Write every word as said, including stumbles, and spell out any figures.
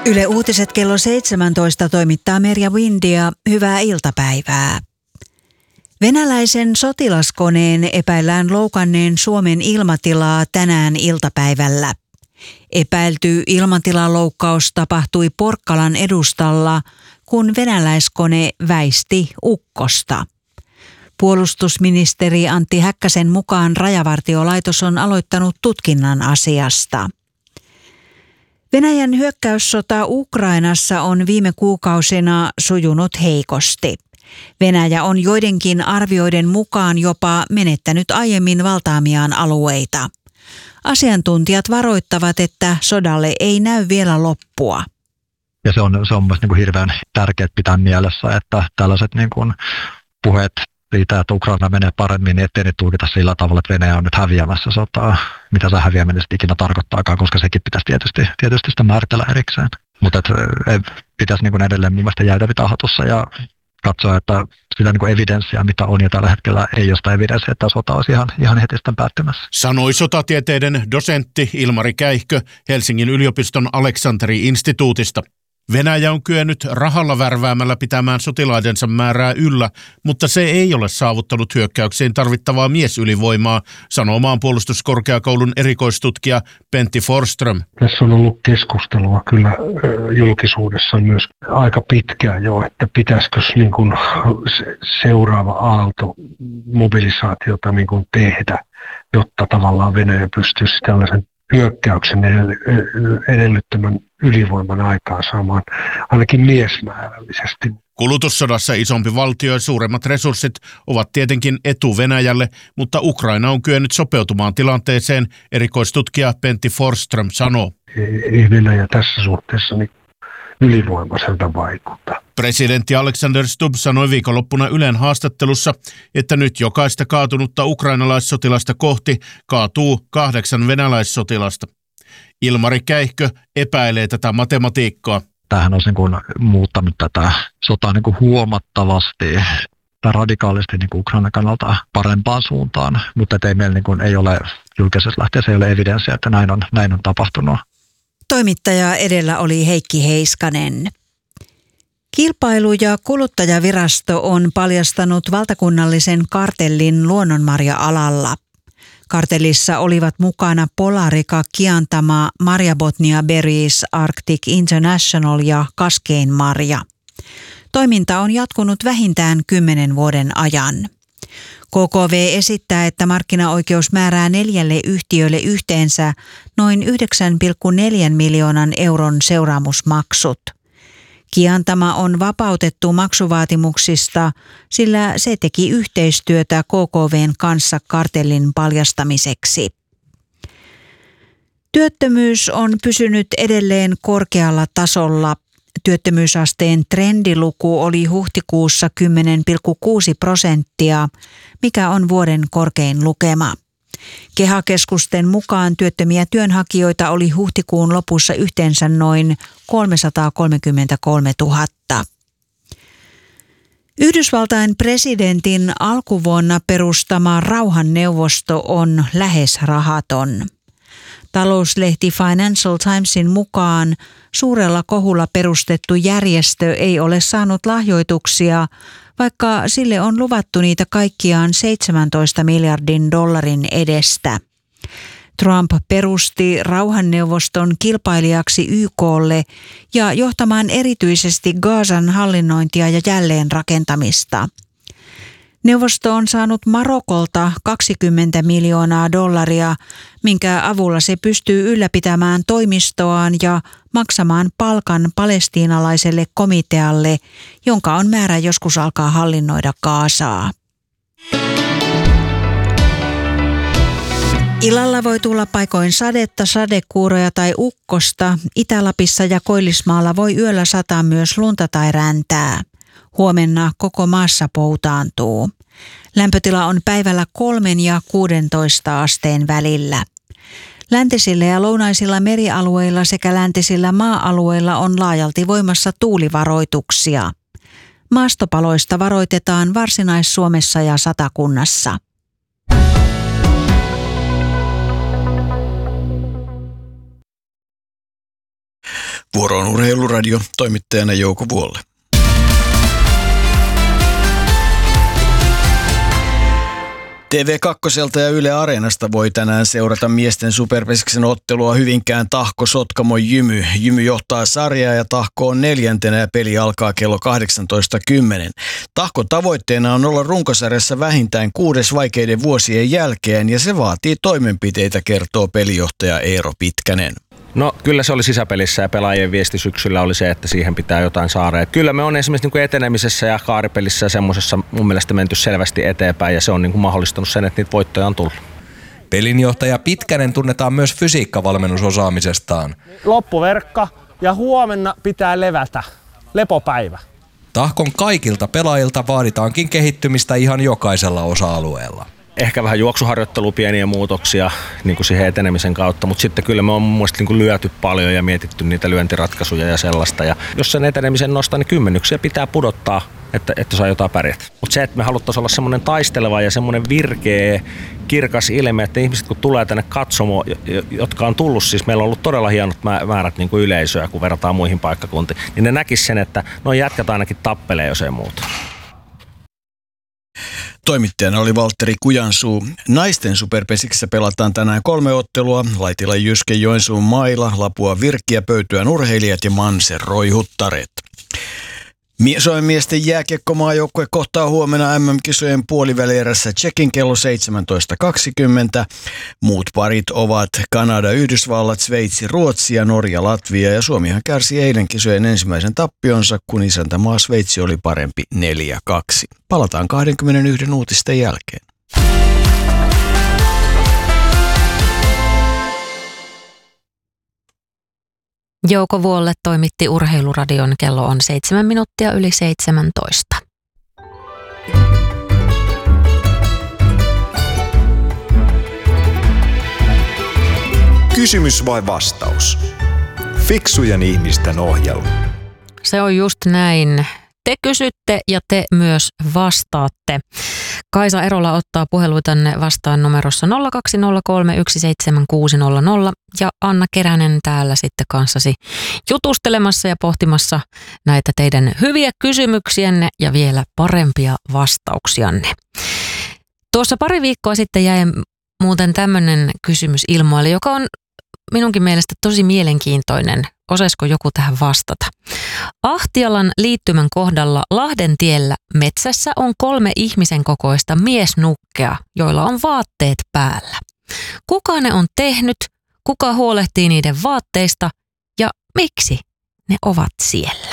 Yle Uutiset kello seitsemäntoista toimittaa Merja Windia. Hyvää iltapäivää. Venäläisen sotilaskoneen epäillään loukanneen Suomen ilmatilaa tänään iltapäivällä. Epäilty ilmatilaloukkaus tapahtui Porkkalan edustalla, kun venäläiskone väisti ukkosta. Puolustusministeri Antti Häkkäsen mukaan Rajavartiolaitos on aloittanut tutkinnan asiasta. Venäjän hyökkäyssota Ukrainassa on viime kuukausina sujunut heikosti. Venäjä on joidenkin arvioiden mukaan jopa menettänyt aiemmin valtaamiaan alueita. Asiantuntijat varoittavat, että sodalle ei näy vielä loppua. Ja se on, se on myös niin kuin hirveän tärkeää pitää mielessä, että tällaiset niin kuin puheet siitä, että Ukraina menee paremmin, niin ettei ne tulkita sillä tavalla, että Venäjä on nyt häviämässä sotaa. Mitä se häviäminen ikinä tarkoittaakaan, koska sekin pitäisi tietysti, tietysti sitä määritellä erikseen. Mutta pitäisi niin kuin edelleen mun mielestä jäädä tahatussa ja katsoa, että sitä niin kuin evidenssiä, mitä on ja tällä hetkellä ei ole sitä evidenssiä, että sota olisi ihan, ihan heti sitten päättymässä. Sanoi sotatieteiden dosentti Ilmari Käihkö Helsingin yliopiston Aleksanteri-instituutista. Venäjä on kyennyt rahalla värväämällä pitämään sotilaidensa määrää yllä, mutta se ei ole saavuttanut hyökkäyksiin tarvittavaa miesylivoimaa, sanoo maanpuolustuskorkeakoulun erikoistutkija Pentti Forsström. Tässä on ollut keskustelua kyllä julkisuudessa myös aika pitkään jo, että pitäisikö niin kuin seuraava aalto mobilisaatiota niin kuin tehdä, jotta tavallaan Venäjä pystyisi tällaisen hyökkäyksen edellyttämän ylivoiman aikaan saamaan ainakin miesmäärällisesti. Kulutussodassa isompi valtio ja suuremmat resurssit ovat tietenkin etu Venäjälle, mutta Ukraina on kyennyt sopeutumaan tilanteeseen, erikoistutkija Pentti Forsström sanoo. Ei Venäjä tässä suhteessa niin ylivoimaiselta vaikuta. Presidentti Alexander Stubb sanoi viikonloppuna Ylen haastattelussa, että nyt jokaista kaatunutta ukrainalaissotilasta kohti kaatuu kahdeksan venäläissotilasta. Ilmari Käihkö epäilee tätä matematiikkaa. Tämähän on niin kuin muuttanut tätä sotaa niin kuin huomattavasti tai radikaalisti niin kuin Ukrainan kannalta parempaan suuntaan, mutta ei meillä niin kuin ei ole julkisessa lähteessä ei ole evidenssiä, että näin on, näin on tapahtunut. Toimittaja edellä oli Heikki Heiskanen. Kilpailu- ja kuluttajavirasto on paljastanut valtakunnallisen kartellin luonnonmarja-alalla. Kartellissa olivat mukana Polarica, Kiantama, Marja Botnia Berries, Arctic International ja Kaskein Marja. Toiminta on jatkunut vähintään kymmenen vuoden ajan. K K V esittää, että markkinaoikeus määrää neljälle yhtiölle yhteensä noin yhdeksän pilkku neljä miljoonan euron seuraamusmaksut. Kiantama on vapautettu maksuvaatimuksista, sillä se teki yhteistyötä K K V:n kanssa kartellin paljastamiseksi. Työttömyys on pysynyt edelleen korkealla tasolla. Työttömyysasteen trendiluku oli huhtikuussa kymmenen pilkku kuusi prosenttia, mikä on vuoden korkein lukema. Keha-keskusten mukaan työttömiä työnhakijoita oli huhtikuun lopussa yhteensä noin kolmesataakolmekymmentäkolmetuhatta. Yhdysvaltain presidentin alkuvuonna perustama rauhanneuvosto on lähes rahaton. Talouslehti Financial Timesin mukaan suurella kohulla perustettu järjestö ei ole saanut lahjoituksia, vaikka sille on luvattu niitä kaikkiaan seitsemäntoista miljardin dollarin edestä. Trump perusti rauhanneuvoston kilpailijaksi Y K:lle ja johtamaan erityisesti Gazan hallinnointia ja jälleenrakentamista. Neuvosto on saanut Marokolta kaksikymmentä miljoonaa dollaria, minkä avulla se pystyy ylläpitämään toimistoaan ja maksamaan palkan palestiinalaiselle komitealle, jonka on määrä joskus alkaa hallinnoida Gazaa. Illalla voi tulla paikoin sadetta, sadekuuroja tai ukkosta. Itä-Lapissa ja Koillismaalla voi yöllä sataa myös lunta tai räntää. Huomenna koko maassa poutaantuu. Lämpötila on päivällä kolmen ja kuudentoista asteen välillä. Läntisillä ja lounaisilla merialueilla sekä läntisillä maa-alueilla on laajalti voimassa tuulivaroituksia. Maastopaloista varoitetaan Varsinais-Suomessa ja Satakunnassa. Vuoro on Urheiluradio, toimittajana Jouko Vuolle. T V kaksi ja Yle Areenasta voi tänään seurata miesten superpesiksen ottelua Hyvinkään Tahko Sotkamo Jymy. Jymy johtaa sarjaa ja Tahko on neljäntenä ja peli alkaa kello kahdeksantoista kymmenen. Tahkon tavoitteena on olla runkosarjassa vähintään kuudes vaikeiden vuosien jälkeen ja se vaatii toimenpiteitä, kertoo pelijohtaja Eero Pitkänen. No kyllä se oli sisäpelissä ja pelaajien viesti syksyllä oli se, että siihen pitää jotain saada. Et kyllä me on esimerkiksi niin kuin etenemisessä ja kaaripelissä ja semmoisessa mun mielestä menty selvästi eteenpäin ja se on niin kuin mahdollistanut sen, että niitä voittoja on tullut. Pelinjohtaja Pitkänen tunnetaan myös fysiikkavalmennusosaamisestaan. Loppuverkka ja huomenna pitää levätä. Lepopäivä. Tahkon kaikilta pelaajilta vaaditaankin kehittymistä ihan jokaisella osa-alueella. Ehkä vähän juoksuharjoittelua, pieniä muutoksia niin kuin siihen etenemisen kautta, mutta sitten kyllä me on mun mielestä niin kuin lyöty paljon ja mietitty niitä lyöntiratkaisuja ja sellaista. Ja jos sen etenemisen nostaa, niin kymmenyksiä pitää pudottaa, että, että saa jotain pärjätä. Mutta se, että me haluttaisiin olla semmoinen taisteleva ja semmoinen virkeä, kirkas ilme, että ihmiset kun tulee tänne katsomoon, jotka on tullut, siis meillä on ollut todella hienot määrät niin kuin yleisöä, kun verrataan muihin paikkakuntiin, niin ne näkisi sen, että no jätkät ainakin tappelee, jos ei muuta. Toimittajana oli Valtteri Kujansuu. Naisten superpesiksessä pelataan tänään kolme ottelua. Laitila Jyske, Joensuun Maila, Lapua Virkki ja Pöytyän urheilijat ja Manser Roihuttaret. Suomen miesten jääkiekkomaajoukkue kohtaa huomenna M M-kisojen puolivälierässä Tšekin kello seitsemäntoista kaksikymmentä. Muut parit ovat Kanada, Yhdysvallat, Sveitsi, Ruotsi ja Norja, Latvia. Ja Suomihan kärsi eilen kisojen ensimmäisen tappionsa, kun isäntämaa Sveitsi oli parempi neljä kaksi. Palataan kaksikymmentäyksi uutisten jälkeen. Jouko Vuolle toimitti Urheiluradion, kello on seitsemän minuuttia yli seitsemäntoista. Kysymys vai vastaus? Fiksujen ihmisten ohjelma. Se on just näin. Te kysytte ja te myös vastaatte. Kaisa Erola ottaa puheluitanne vastaan numerossa nolla kaksi nolla kolme yksi seitsemän kuusi nolla nolla ja Anna Keränen täällä sitten kanssasi jutustelemassa ja pohtimassa näitä teidän hyviä kysymyksiänne ja vielä parempia vastauksianne. Tuossa pari viikkoa sitten jäi muuten tämmöinen kysymys ilmoille, joka on minunkin mielestä tosi mielenkiintoinen. Osaisiko joku tähän vastata? Ahtialan liittymän kohdalla Lahdentiellä metsässä on kolme ihmisen kokoista miesnukkea, joilla on vaatteet päällä. Kuka ne on tehnyt, kuka huolehtii niiden vaatteista ja miksi ne ovat siellä?